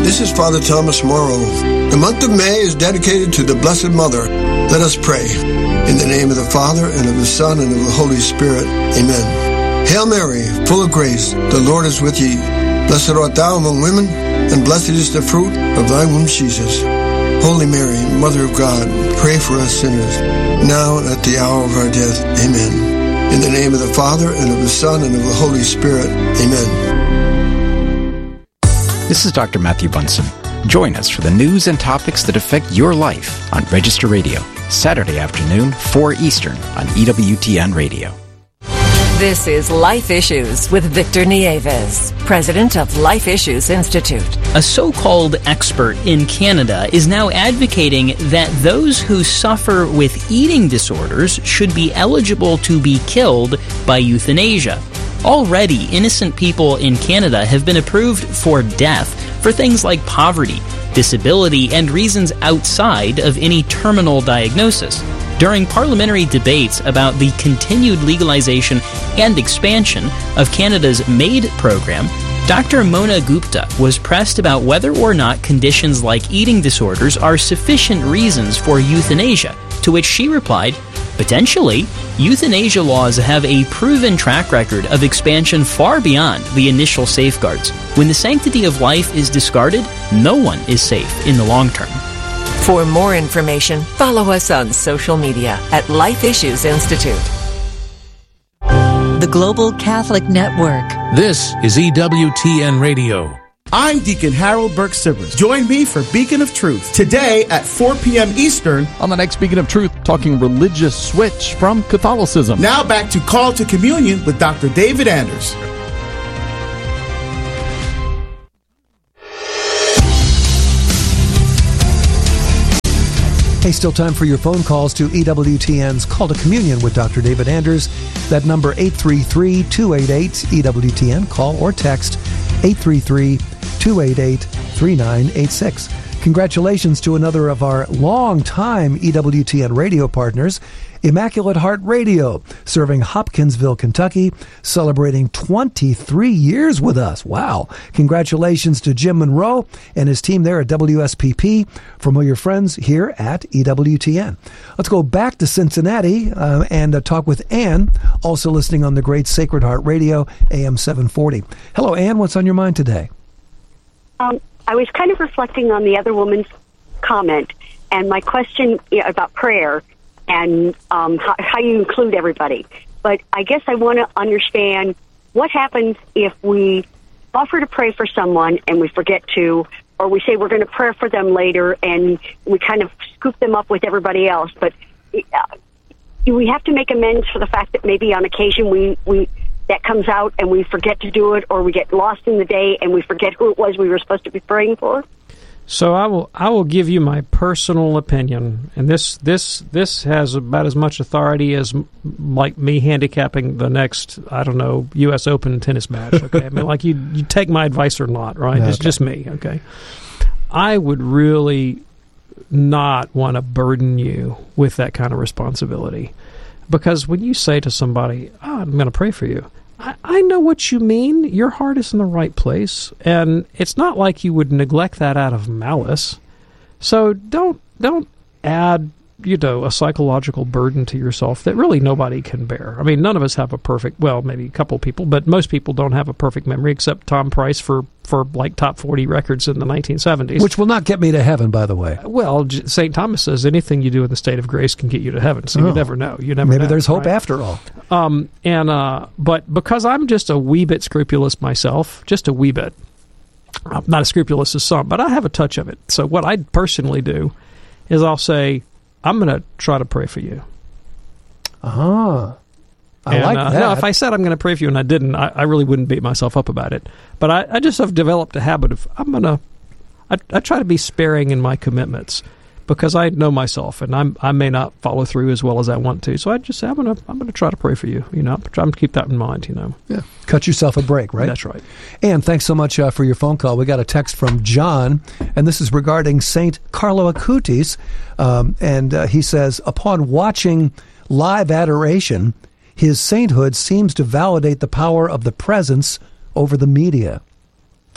This is Father Thomas Morrow. The month of May is dedicated to the Blessed Mother. Let us pray. In the name of the Father, and of the Son, and of the Holy Spirit. Amen. Hail Mary, full of grace, the Lord is with thee. Blessed art thou among women, and blessed is the fruit of thy womb, Jesus. Holy Mary, Mother of God, pray for us sinners, now and at the hour of our death. Amen. In the name of the Father, and of the Son, and of the Holy Spirit. Amen. This is Dr. Matthew Bunson. Join us for the news and topics that affect your life on Register Radio, Saturday afternoon, 4 Eastern on EWTN Radio. This is Life Issues with Victor Nieves, president of Life Issues Institute. A so-called expert in Canada is now advocating that those who suffer with eating disorders should be eligible to be killed by euthanasia. Already, innocent people in Canada have been approved for death for things like poverty, disability, and reasons outside of any terminal diagnosis. During parliamentary debates about the continued legalization and expansion of Canada's MAID program, Dr. Mona Gupta was pressed about whether or not conditions like eating disorders are sufficient reasons for euthanasia, to which she replied, potentially, euthanasia laws have a proven track record of expansion far beyond the initial safeguards. When the sanctity of life is discarded, no one is safe in the long term. For more information, follow us on social media at Life Issues Institute. The Global Catholic Network. This is EWTN Radio. I'm Deacon Harold Burke-Sibbers. Join me for Beacon of Truth today at 4 p.m. Eastern. On the next Beacon of Truth, talking religious switch from Catholicism. Now back to Call to Communion with Dr. David Anders. Hey, still time for your phone calls to EWTN's Call to Communion with Dr. David Anders. That number 833-288-EWTN. Call or text 833-288-3986. Congratulations to another of our long-time EWTN radio partners, Immaculate Heart Radio, serving Hopkinsville, Kentucky, celebrating 23 years with us. Wow. Congratulations to Jim Monroe and his team there at WSPP, familiar friends here at EWTN. Let's go back to Cincinnati and talk with Ann, also listening on the great Sacred Heart Radio, AM 740. Hello, Ann. What's on your mind today? I was kind of reflecting on the other woman's comment and my question about prayer and how you include everybody. But I guess I want to understand what happens if we offer to pray for someone and we forget to, or we say we're going to pray for them later and we kind of scoop them up with everybody else. But do we have to make amends for the fact that maybe on occasion we that comes out and we forget to do it, or we get lost in the day and we forget who it was we were supposed to be praying for? So I will give you my personal opinion, and this has about as much authority as like me handicapping the next, I don't know, U.S. Open tennis match. Okay, I mean, like you take my advice or not, right? Okay. It's just me. Okay, I would really not want to burden you with that kind of responsibility, because when you say to somebody, I'm going to pray for you, I know what you mean. Your heart is in the right place, and it's not like you would neglect that out of malice. So don't add, a psychological burden to yourself that really nobody can bear. I mean, none of us have a perfect, well, maybe a couple people, but most people don't have a perfect memory except Tom Price for like top 40 records in the 1970s. Which will not get me to heaven, by the way. Well, St. Thomas says anything you do in the state of grace can get you to heaven, so you never know. Maybe there's hope after all. But because I'm just a wee bit scrupulous myself, just a wee bit, I'm not as scrupulous as some, but I have a touch of it. So what I personally do is I'll say, I'm going to try to pray for you. I like that. No, if I said I'm going to pray for you and I didn't, I really wouldn't beat myself up about it. But I just have developed a habit of I try to be sparing in my commitments, because I know myself and I may not follow through as well as I want to. So I just say I'm going to try to pray for you. I'm trying to keep that in mind. Yeah, cut yourself a break, right? That's right. And thanks so much for your phone call. We got a text from John, and this is regarding Saint Carlo Acutis, and he says, upon watching live adoration, his sainthood seems to validate the power of the presence over the media.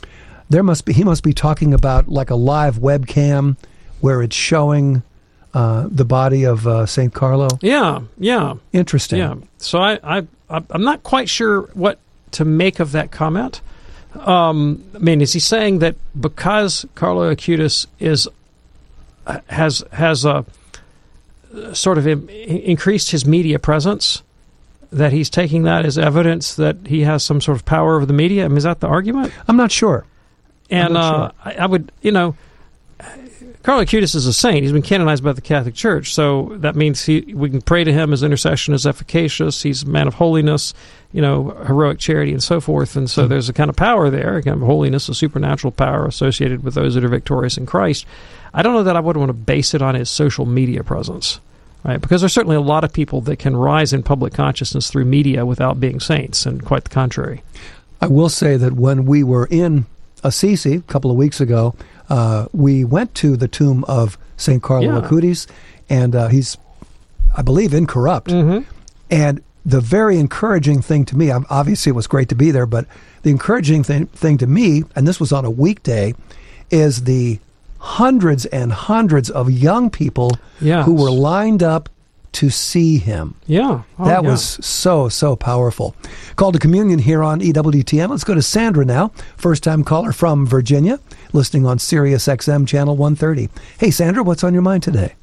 He must be talking about like a live webcam where it's showing the body of St. Carlo. Yeah. Interesting. Yeah. So I'm not quite sure what to make of that comment. I mean, is he saying that because Carlo Acutis has sort of increased his media presence, that he's taking that as evidence that he has some sort of power over the media? I mean, is that the argument? I'm not sure. And I would, Carlo Acutis is a saint. He's been canonized by the Catholic Church, so that means we can pray to him. His intercession is efficacious. He's a man of holiness, heroic charity, and so forth. And so there's a kind of power there, a kind of holiness, a supernatural power associated with those that are victorious in Christ. I don't know that I would want to base it on his social media presence, right? Because there's certainly a lot of people that can rise in public consciousness through media without being saints, and quite the contrary. I will say that when we were in Assisi a couple of weeks ago, we went to the tomb of St. Carlo Acutis, and he's, I believe, incorrupt. Mm-hmm. And the very encouraging thing to me, obviously it was great to be there, but the encouraging thing to me, and this was on a weekday, is the hundreds and hundreds of young people who were lined up to see him. Yeah. That was so powerful. Call to communion here on EWTN. Let's go to Sandra now. First-time caller from Virginia, listening on Sirius XM Channel 130. Hey, Sandra, what's on your mind today?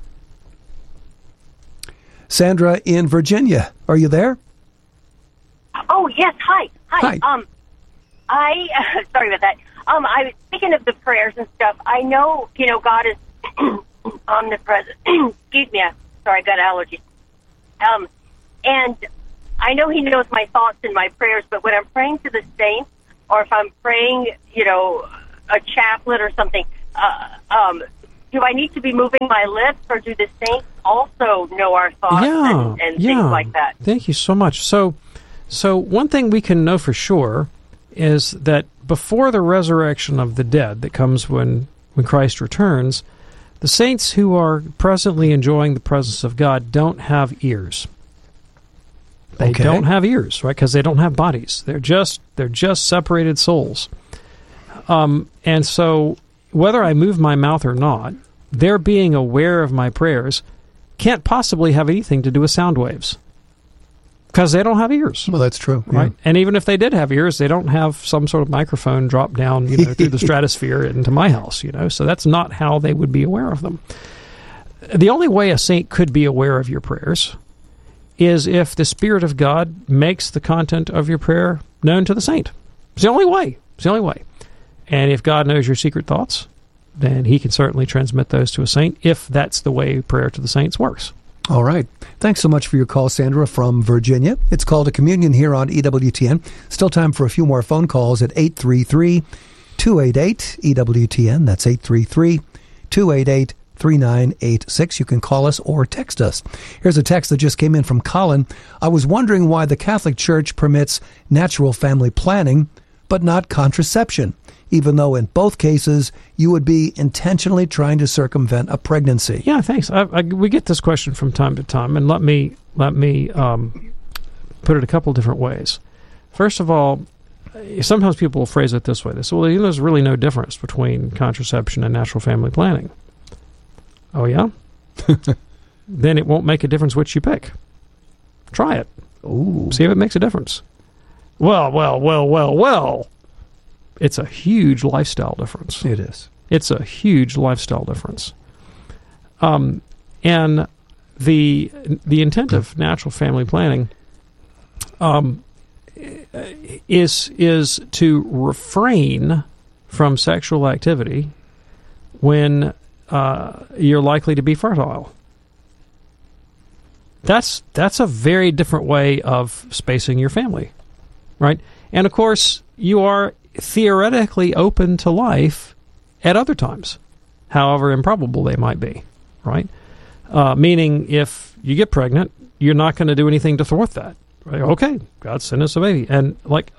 Sandra in Virginia, are you there? Oh, yes. Hi. Sorry about that. I was thinking of the prayers and stuff. I know, God is omnipresent. Excuse me. Sorry, I got allergies. And I know he knows my thoughts and my prayers, but when I'm praying to the saints, or if I'm praying, a chaplet or something, do I need to be moving my lips, or do the saints also know our thoughts and things like that? Thank you so much. So one thing we can know for sure is that before the resurrection of the dead that comes when Christ returns, the saints who are presently enjoying the presence of God don't have ears. They don't have ears, right? Because they don't have bodies. They're just separated souls. And so whether I move my mouth or not, their being aware of my prayers can't possibly have anything to do with sound waves. Because they don't have ears. Well, that's true. Right? And even if they did have ears, they don't have some sort of microphone drop down through the stratosphere into my house. So that's not how they would be aware of them. The only way a saint could be aware of your prayers is if the Spirit of God makes the content of your prayer known to the saint. It's the only way. And if God knows your secret thoughts, then he can certainly transmit those to a saint, if that's the way prayer to the saints works. All right. Thanks so much for your call, Sandra from Virginia. It's Call to Communion here on EWTN. Still time for a few more phone calls at 833-288-EWTN. That's 833-288-3986. You can call us or text us. Here's a text that just came in from Colin. I was wondering why the Catholic Church permits natural family planning, but not contraception, even though in both cases you would be intentionally trying to circumvent a pregnancy. Yeah, thanks. We get this question from time to time, and let me put it a couple different ways. First of all, sometimes people will phrase it this way. They say, well, there's really no difference between contraception and natural family planning. Oh, yeah? Then it won't make a difference which you pick. Try it. Ooh. See if it makes a difference. Well. It's a huge lifestyle difference. It is. It's a huge lifestyle difference. And the intent of natural family planning is to refrain from sexual activity when you're likely to be fertile. That's a very different way of spacing your family, right? And of course, you are theoretically open to life at other times, however improbable they might be, right? Meaning, if you get pregnant, you're not going to do anything to thwart that. Right? Okay, God sent us a baby. And,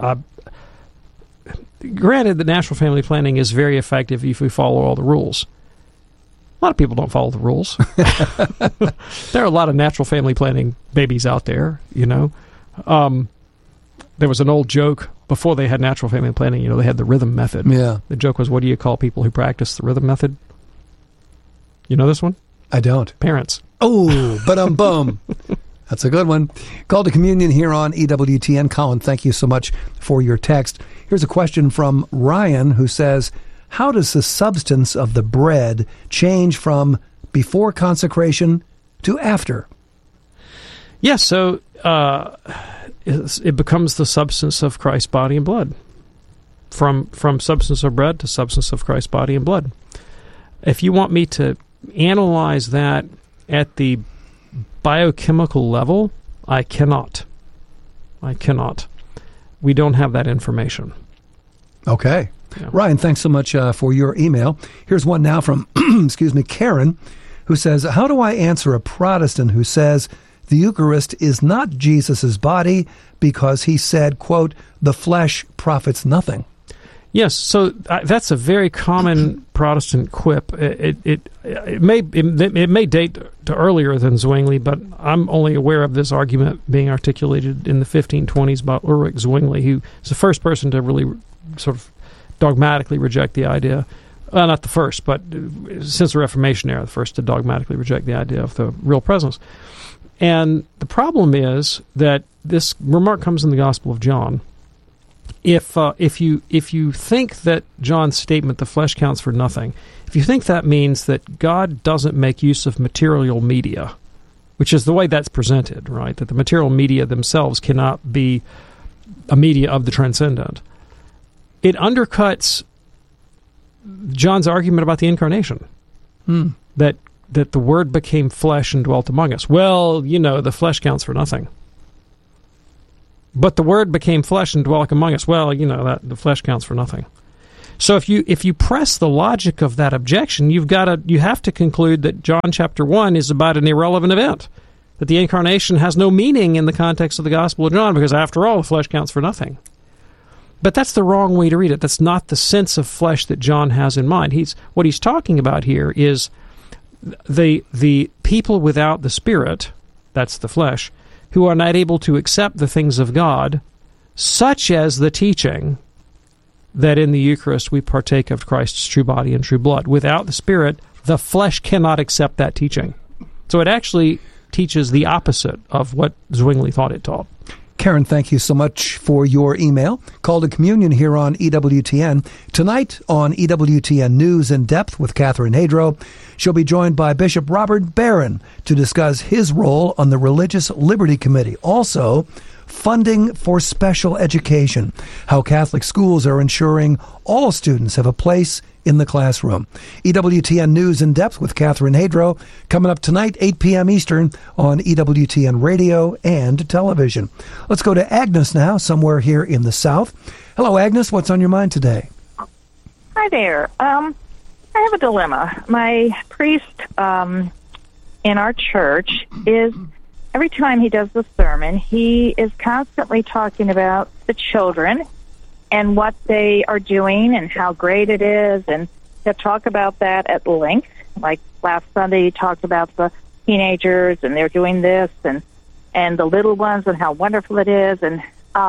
granted, the natural family planning is very effective if we follow all the rules. A lot of people don't follow the rules. There are a lot of natural family planning babies out there, There was an old joke before they had natural family planning, they had the rhythm method. Yeah. The joke was, what do you call people who practice the rhythm method? You know this one? I don't. Parents. Oh, ba-dum-bum. That's a good one. Call to communion here on EWTN. Colin, thank you so much for your text. Here's a question from Ryan who says, how does the substance of the bread change from before consecration to after? Yes, so it becomes the substance of Christ's body and blood. From substance of bread to substance of Christ's body and blood. If you want me to analyze that at the biochemical level, I cannot. We don't have that information. Okay. Yeah. Ryan, thanks so much for your email. Here's one now from, Karen, who says, how do I answer a Protestant who says the Eucharist is not Jesus' body because he said, quote, the flesh profits nothing? Yes, so that's a very common Protestant quip. It may date to earlier than Zwingli, but I'm only aware of this argument being articulated in the 1520s by Ulrich Zwingli, who is the first person to really sort of dogmatically reject the idea. Well, not the first, but since the Reformation era, the first to dogmatically reject the idea of the real presence. And the problem is that this remark comes in the Gospel of John. If you think that John's statement, the flesh counts for nothing, if you think that means that God doesn't make use of material media, which is the way that's presented, right, that the material media themselves cannot be a media of the transcendent, it undercuts John's argument about the incarnation, that the Word became flesh and dwelt among us. Well, the flesh counts for nothing. But the Word became flesh and dwelt among us. Well, that the flesh counts for nothing. So if you press the logic of that objection, you have to conclude that John chapter 1 is about an irrelevant event, that the incarnation has no meaning in the context of the Gospel of John, because after all, the flesh counts for nothing. But that's the wrong way to read it. That's not the sense of flesh that John has in mind. What he's talking about here is the people without the Spirit, that's the flesh, who are not able to accept the things of God, such as the teaching that in the Eucharist we partake of Christ's true body and true blood. Without the Spirit, the flesh cannot accept that teaching. So it actually teaches the opposite of what Zwingli thought it taught. Karen, thank you so much for your email. Call to communion here on EWTN. Tonight on EWTN News in Depth with Catherine Hadro, she'll be joined by Bishop Robert Barron to discuss his role on the Religious Liberty Committee. Also, funding for special education, how Catholic schools are ensuring all students have a place in the classroom. EWTN News in Depth with Catherine Hadro, coming up tonight, 8 p.m. Eastern on EWTN Radio and television. Let's go to Agnes now, somewhere here in the South. Hello, Agnes. What's on your mind today? Hi there. I have a dilemma. My priest in our church is, every time he does the sermon, he is constantly talking about the children and what they are doing and how great it is, and he'll talk about that at length. Like last Sunday, he talked about the teenagers and they're doing this, and the little ones and how wonderful it is. And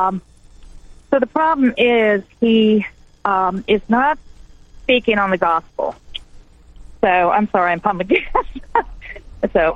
so the problem is he is not speaking on the gospel. So I'm sorry, I'm pumping gas. So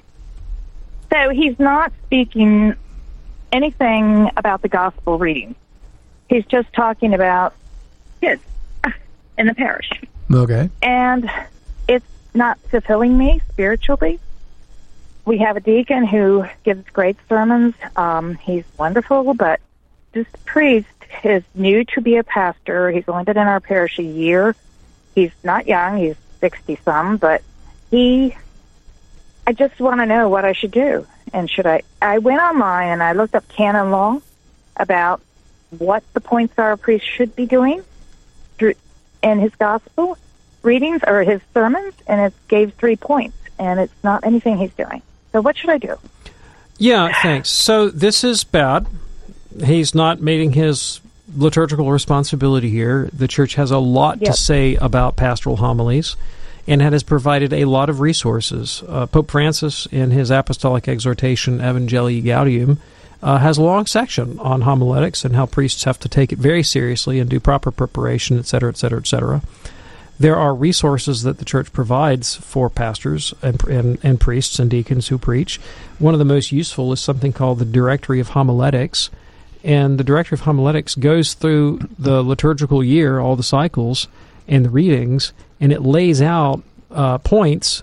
he's not speaking anything about the gospel reading. He's just talking about kids in the parish. Okay. And it's not fulfilling me spiritually. We have a deacon who gives great sermons. He's wonderful, but this priest is new to be a pastor. He's only been in our parish a year. He's not young. He's 60-some, but I just want to know what I should do. And I went online and I looked up canon law about what the points are a priest should be doing in his gospel readings or his sermons, and it gave 3 points, and it's not anything he's doing. So what should I do? Yeah, thanks. So this is bad. He's not meeting his liturgical responsibility here. The church has a lot to say about pastoral homilies, and it has provided a lot of resources. Pope Francis, in his apostolic exhortation, Evangelii Gaudium, has a long section on homiletics and how priests have to take it very seriously and do proper preparation, et cetera, et cetera, et cetera. There are resources that the church provides for pastors and priests and deacons who preach. One of the most useful is something called the Directory of Homiletics. And the Directory of Homiletics goes through the liturgical year, all the cycles and the readings, and it lays out points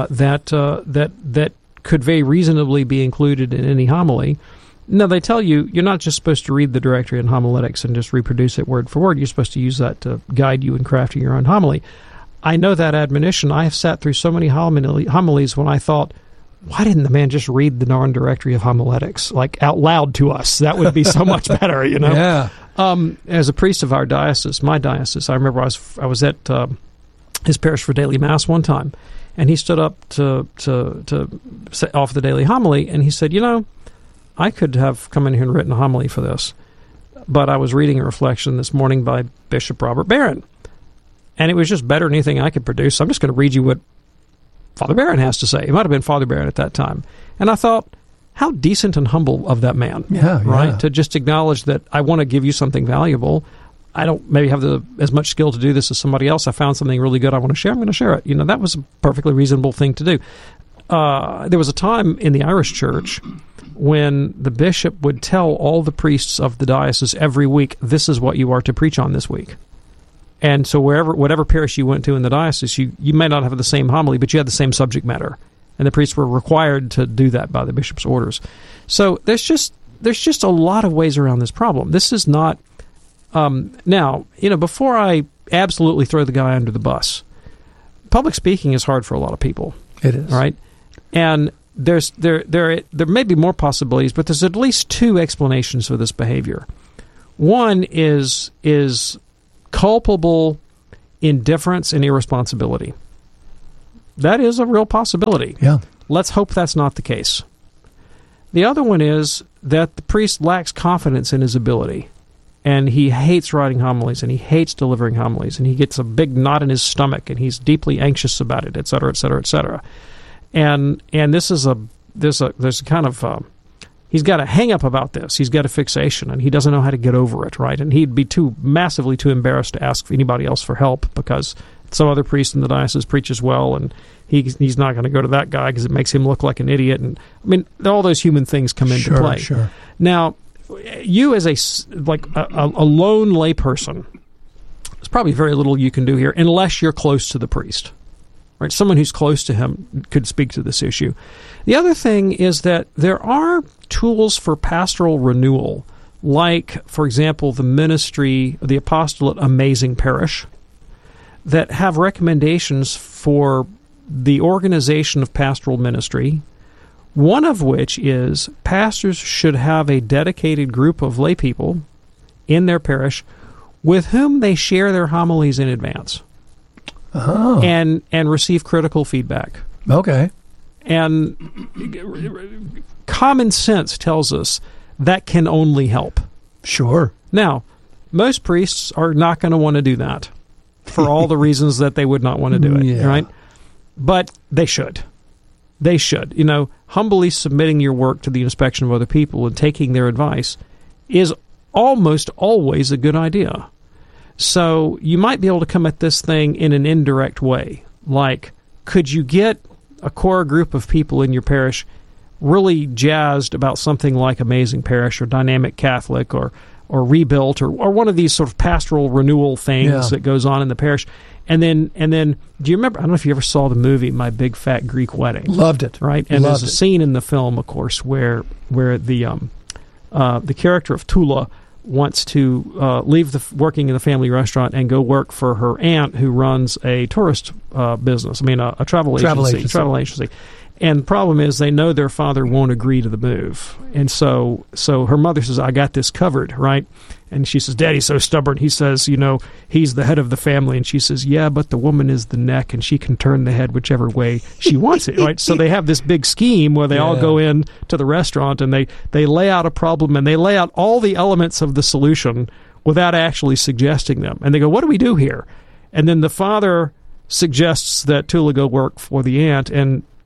that could very reasonably be included in any homily. Now, they tell you you're not just supposed to read the Directory and Homiletics and just reproduce it word for word. You're supposed to use that to guide you in crafting your own homily. I know that admonition. I have sat through so many homilies when I thought, why didn't the man just read the darn Directory of Homiletics, like, out loud to us? That would be so much better, you know? Yeah. As a priest of our diocese, my diocese, I remember I was at his parish for daily mass one time, and he stood up to offer the daily homily, and he said, you know, I could have come in here and written a homily for this, but I was reading a reflection this morning by Bishop Robert Barron, and it was just better than anything I could produce. So I'm just going to read you what Father Barron has to say. It might have been Father Barron at that time. And I thought, how decent and humble of that man, right? Yeah. To just acknowledge that I want to give you something valuable. I don't maybe have as much skill to do this as somebody else. I found something really good I want to share. I'm going to share it. You know, that was a perfectly reasonable thing to do. There was a time in the Irish Church when the bishop would tell all the priests of the diocese every week, this is what you are to preach on this week. And so whatever parish you went to in the diocese, you may not have the same homily, but you had the same subject matter. And the priests were required to do that by the bishop's orders. So there's just a lot of ways around this problem. This is not... now, you know, before I absolutely throw the guy under the bus, public speaking is hard for a lot of people. It is. Right? And there may be more possibilities, but there's at least two explanations for this behavior. One is culpable indifference and irresponsibility. That is a real possibility. Yeah. Let's hope that's not the case. The other one is that the priest lacks confidence in his ability, and he hates writing homilies, and he hates delivering homilies, and he gets a big knot in his stomach, and he's deeply anxious about it, et cetera, et cetera, et cetera. And there's a kind of he's got a hang up about this. He's got a fixation, and he doesn't know how to get over it, right? And he'd be massively too embarrassed to ask anybody else for help because some other priest in the diocese preaches well, and he's not going to go to that guy because it makes him look like an idiot. And I mean, all those human things come into play. Sure. Now, you as a lone lay person, there's probably very little you can do here unless you're close to the priest. Right, someone who's close to him could speak to this issue. The other thing is that there are tools for pastoral renewal, like, for example, the ministry, the apostolate Amazing Parish, that have recommendations for the organization of pastoral ministry, one of which is pastors should have a dedicated group of lay people in their parish with whom they share their homilies in advance. Oh. And receive critical feedback. Okay. And common sense tells us that can only help. Sure. Now, most priests are not going to want to do that for all the reasons that they would not want to do it, right? But they should. They should. You know, humbly submitting your work to the inspection of other people and taking their advice is almost always a good idea. So you might be able to come at this thing in an indirect way. Like, could you get a core group of people in your parish really jazzed about something like Amazing Parish or Dynamic Catholic or Rebuilt or one of these sort of pastoral renewal things that goes on in the parish? And then, do you remember, I don't know if you ever saw the movie My Big Fat Greek Wedding. Loved it. Right? And there's a scene in the film, of course, where the character of Tula wants to leave working in the family restaurant and go work for her aunt who runs a tourist business. I mean, a travel agency. And the problem is they know their father won't agree to the move. And so her mother says, I got this covered, right? And she says, Daddy's so stubborn. He says, you know, he's the head of the family. And she says, yeah, but the woman is the neck, and she can turn the head whichever way she wants it, right? So they have this big scheme where they all go in to the restaurant, and they lay out a problem, and they lay out all the elements of the solution without actually suggesting them. And they go, what do we do here? And then the father suggests that Tula go work for the aunt, and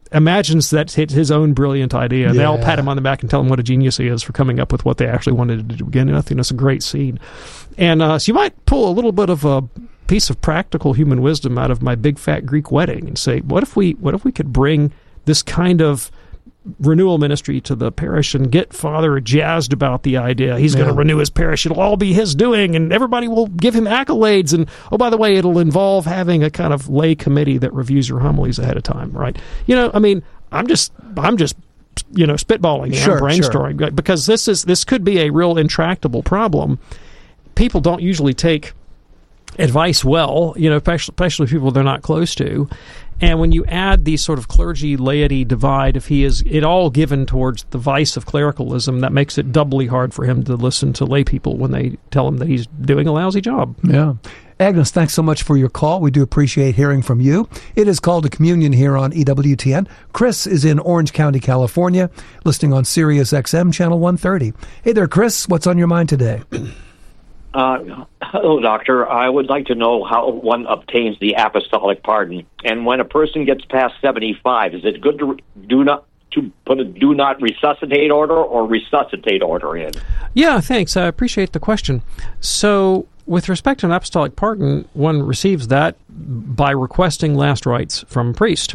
imagines that's his own brilliant idea. Yeah. They all pat him on the back and tell him what a genius he is for coming up with what they actually wanted to do again. And I think that's a great scene. And so you might pull a little bit of a piece of practical human wisdom out of My Big Fat Greek Wedding and say, what if we could bring this kind of renewal ministry to the parish and get Father jazzed about the idea. He's going to renew his parish. It'll all be his doing, and everybody will give him accolades. And, oh, by the way, it'll involve having a kind of lay committee that reviews your homilies ahead of time, right? I'm just spitballing, I'm brainstorming, because this could be a real intractable problem. People don't usually take advice well, especially people they're not close to. And when you add the sort of clergy-laity divide, if he is it all given towards the vice of clericalism, that makes it doubly hard for him to listen to lay people when they tell him that he's doing a lousy job. Yeah. Agnes, thanks so much for your call. We do appreciate hearing from you. It is Call to Communion here on EWTN. Chris is in Orange County, California, listening on Sirius XM Channel 130. Hey there, Chris. What's on your mind today? Hello, Doctor. I would like to know how one obtains the apostolic pardon. And when a person gets past 75, is it good to put a do not resuscitate order or resuscitate order in? Yeah, thanks. I appreciate the question. So, with respect to an apostolic pardon, one receives that by requesting last rites from a priest.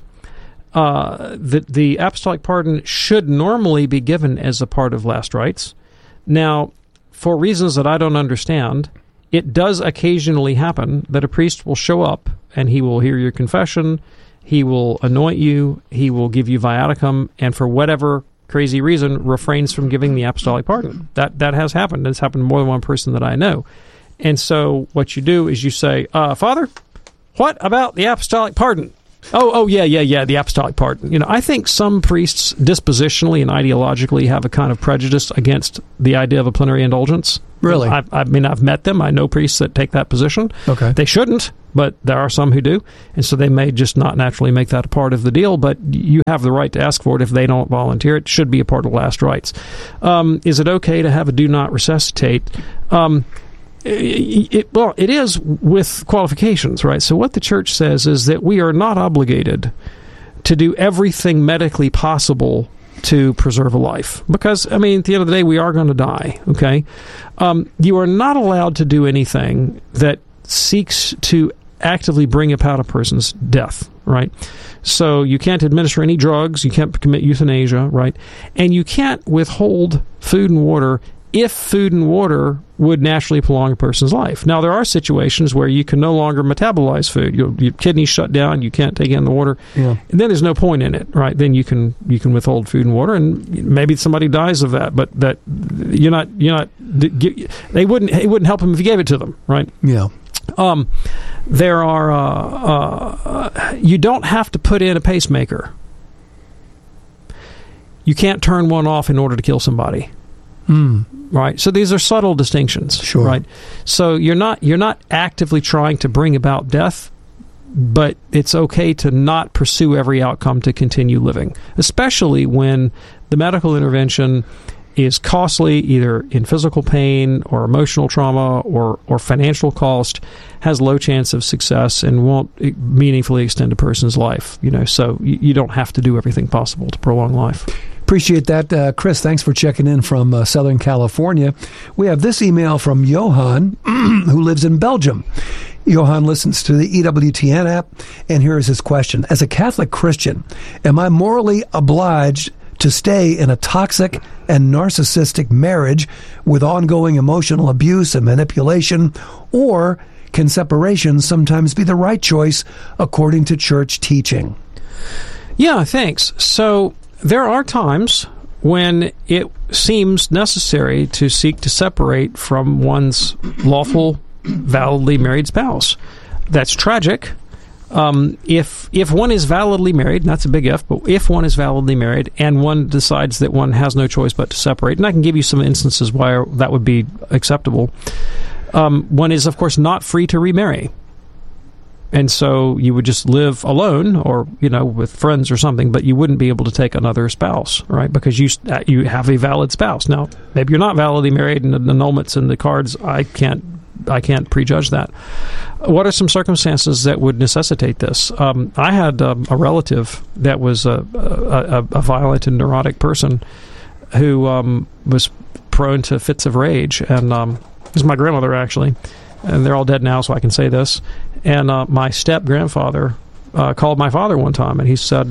The apostolic pardon should normally be given as a part of last rites. Now, for reasons that I don't understand, it does occasionally happen that a priest will show up and he will hear your confession, he will anoint you, he will give you viaticum, and for whatever crazy reason refrains from giving the apostolic pardon. That has happened. It's happened to more than one person that I know. And so what you do is you say, Father, what about the apostolic pardon? Oh, yeah, the apostolic pardon. I think some priests dispositionally and ideologically have a kind of prejudice against the idea of a plenary indulgence. Really? I've met them. I know priests that take that position. Okay. They shouldn't, but there are some who do. And so they may just not naturally make that a part of the deal, but you have the right to ask for it if they don't volunteer. It should be a part of last rites. Is it okay to have a do not resuscitate? It is with qualifications, right? So what the church says is that we are not obligated to do everything medically possible to preserve a life. Because, at the end of the day, we are going to die, okay? You are not allowed to do anything that seeks to actively bring about a person's death, right? So you can't administer any drugs, you can't commit euthanasia, right? And you can't withhold food and water if food and water would naturally prolong a person's life. Now, there are situations where you can no longer metabolize food. Your kidneys shut down, you can't take in the water, and then there's no point in it, right? Then you can withhold food and water, and maybe somebody dies of that, but that it wouldn't help them if you gave it to them, right? Yeah. There are you don't have to put in a pacemaker. You can't turn one off in order to kill somebody. Right, so these are subtle distinctions. Sure. Right, so you're not actively trying to bring about death, but it's okay to not pursue every outcome to continue living, especially when the medical intervention is costly, either in physical pain or emotional trauma or financial cost, has low chance of success, and won't meaningfully extend a person's life. So you don't have to do everything possible to prolong life. Appreciate that. Chris, thanks for checking in from Southern California. We have this email from Johan, who lives in Belgium. Johan listens to the EWTN app, and here is his question. As a Catholic Christian, am I morally obliged to stay in a toxic and narcissistic marriage with ongoing emotional abuse and manipulation, or can separation sometimes be the right choice according to church teaching? Yeah, thanks. So there are times when it seems necessary to seek to separate from one's lawful, validly married spouse. That's tragic. If one is validly married, and that's a big if, but if one is validly married and one decides that one has no choice but to separate, and I can give you some instances why that would be acceptable, one is, of course, not free to remarry. And so you would just live alone or, with friends or something, but you wouldn't be able to take another spouse, right? Because you have a valid spouse. Now, maybe you're not validly married and the annulments and the cards, I can't I can't prejudge that. What are some circumstances that would necessitate this? I had a relative that was a violent and neurotic person who was prone to fits of rage, and it was my grandmother, actually, and they're all dead now, so I can say this. And my step-grandfather called my father one time, and he said,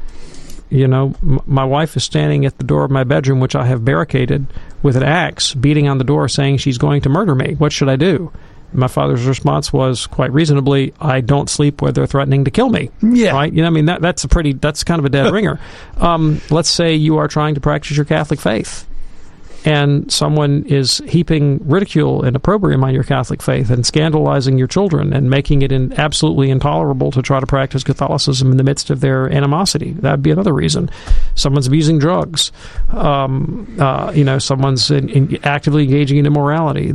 my wife is standing at the door of my bedroom, which I have barricaded, with an axe, beating on the door, saying she's going to murder me. What should I do? And my father's response was, quite reasonably, I don't sleep where they're threatening to kill me. Yeah. Right? That's kind of a dead ringer. Let's say you are trying to practice your Catholic faith, and someone is heaping ridicule and opprobrium on your Catholic faith and scandalizing your children and making it absolutely intolerable to try to practice Catholicism in the midst of their animosity. That would be another reason. Someone's abusing drugs. Someone's actively engaging in immorality.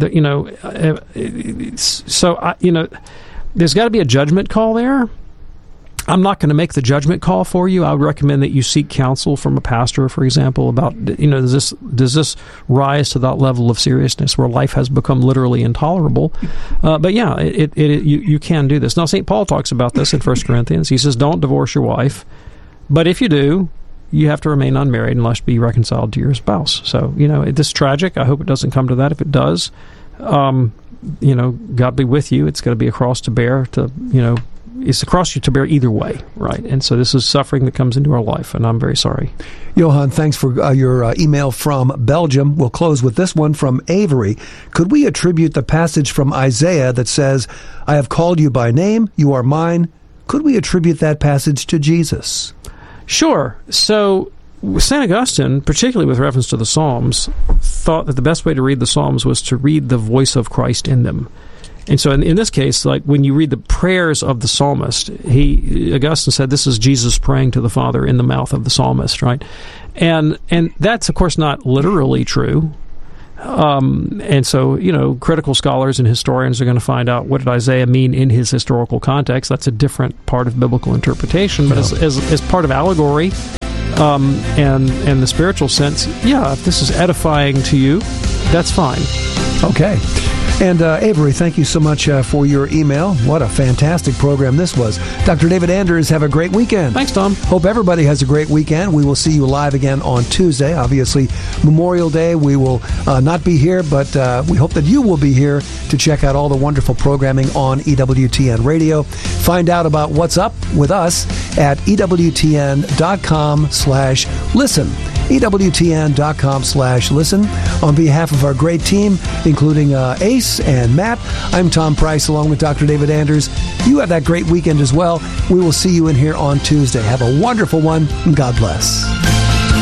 So there's got to be a judgment call there. I'm not going to make the judgment call for you. I would recommend that you seek counsel from a pastor, for example, about, does this rise to that level of seriousness where life has become literally intolerable? But yeah, you can do this. Now, St. Paul talks about this in 1 Corinthians. He says, don't divorce your wife. But if you do, you have to remain unmarried unless be reconciled to your spouse. So, this is tragic. I hope it doesn't come to that. If it does, God be with you. It's going to be a cross to bear it's a cross to bear either way, right? And so this is suffering that comes into our life, and I'm very sorry. Johan, thanks for your email from Belgium. We'll close with this one from Avery. Could we attribute the passage from Isaiah that says, I have called you by name, you are mine? Could we attribute that passage to Jesus? Sure. So St. Augustine, particularly with reference to the Psalms, thought that the best way to read the Psalms was to read the voice of Christ in them. And so in this case, like when you read the prayers of the psalmist, Augustine said this is Jesus praying to the Father in the mouth of the psalmist, right? And that's, of course, not literally true. And so, critical scholars and historians are going to find out what did Isaiah mean in his historical context. That's a different part of biblical interpretation. But as part of allegory and the spiritual sense, yeah, if this is edifying to you, that's fine. Okay. And Avery, thank you so much for your email. What a fantastic program this was. Dr. David Anders, have a great weekend. Thanks, Tom. Hope everybody has a great weekend. We will see you live again on Tuesday. Obviously, Memorial Day, we will not be here, but we hope that you will be here to check out all the wonderful programming on EWTN Radio. Find out about what's up with us at EWTN.com/listen. EWTN.com/listen. On behalf of our great team, including Ace and Matt, I'm Tom Price along with Dr. David Anders. You have that great weekend as well. We will see you in here on Tuesday. Have a wonderful one, and God bless.